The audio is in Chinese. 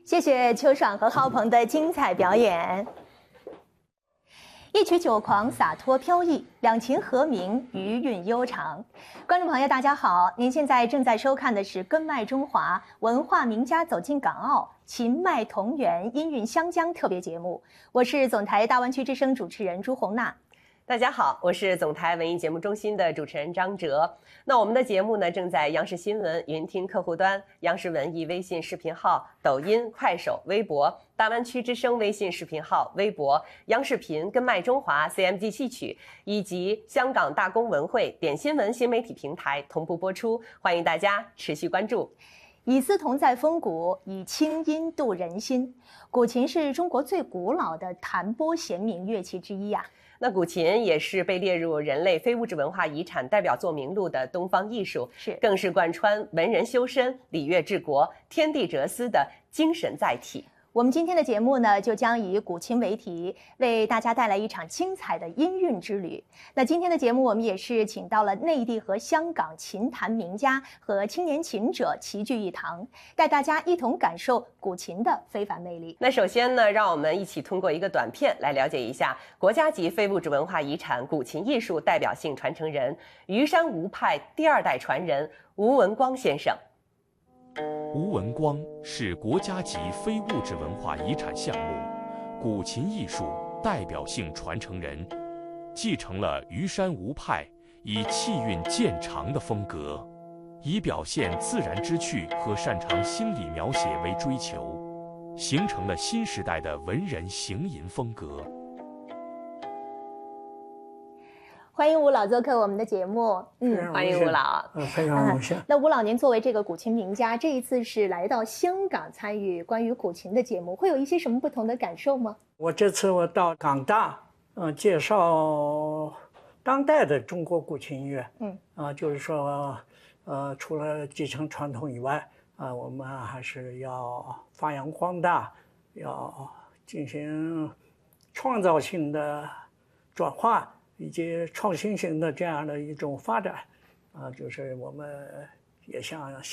谢谢邱爽和浩鹏的精彩表演。一曲酒狂，洒脱飘逸，两情和鸣，余韵悠长。观众朋友，大家好，您现在正在收看的是《根脉中华》文化名家走进港澳，秦脉同源，音韵湘江特别节目。我是总台大湾区之声主持人朱红娜。 大家好，我是总台文艺节目中心的主持人张哲。那我们的节目呢，正在央视新闻云听客户端、央视文艺微信视频号、抖音、快手、微博、大湾区之声微信视频号、微博、央视频、根脉中华、CMG 戏曲以及香港大公文汇、点新闻新媒体平台同步播出，欢迎大家持续关注。 以丝同在风骨，以清音度人心。古琴是中国最古老的弹拨弦鸣乐器之一呀。 那古琴也是被列入人类非物质文化遗产代表作名录的东方艺术，更是贯穿文人修身、礼乐治国、天地哲思的精神载体。 我们今天的节目呢，就将以古琴为题，为大家带来一场精彩的音韵之旅。那今天的节目，我们也是请到了内地和香港琴坛名家和青年琴者齐聚一堂，带大家一同感受古琴的非凡魅力。 那首先呢，让我们一起通过一个短片来了解一下国家级非物质文化遗产古琴艺术代表性传承人虞山吴派第二代传人吴文光先生。 吴文光是国家级非物质文化遗产项目古琴艺术代表性传承人，继承了虞山吴派以气韵渐长的风格，以表现自然之趣和擅长心理描写为追求，形成了新时代的文人行吟风格。 欢迎吴老做客我们的节目。 欢迎吴老。 非常荣幸。 那吴老，您作为这个古琴名家，这一次是来到香港参与关于古琴的节目，会有一些什么不同的感受吗？ 这次我到港大，介绍当代的中国古琴音乐。就是说，除了继承传统以外，我们还是要发扬光大，要进行创造性的转化。以及创新型的这样的一种发展，就是我们也向